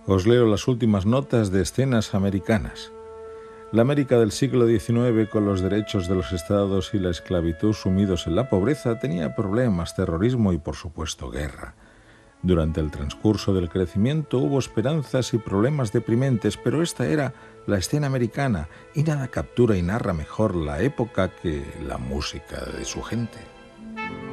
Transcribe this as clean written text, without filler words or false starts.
Os leo las últimas notas de Escenas Americanas. La América del siglo XIX, con los derechos de los estados y la esclavitud sumidos en la pobreza, tenía problemas, terrorismo y, por supuesto, guerra. Durante el transcurso del crecimiento hubo esperanzas y problemas deprimentes, pero esta era la escena americana y nada captura y narra mejor la época que la música de su gente.